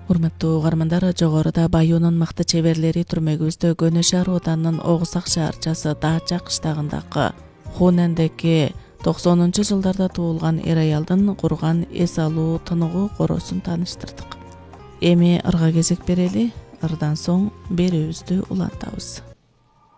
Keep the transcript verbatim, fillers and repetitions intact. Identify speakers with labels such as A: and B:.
A: Урматтуу угармандар, жогоруда Баюунун мыкты чеберлери түрмөгүбүздө Көнө шаар оданынын Огусак шаарчасы Даача кыштагындагы Хунэндеги токсонунчу жылдарда туулган эр аялдын курган эс алуу тыныгуу коросун тааныштырдык. Эми ырга кезек берели, ырдан соң берүүбүздү улантабыз.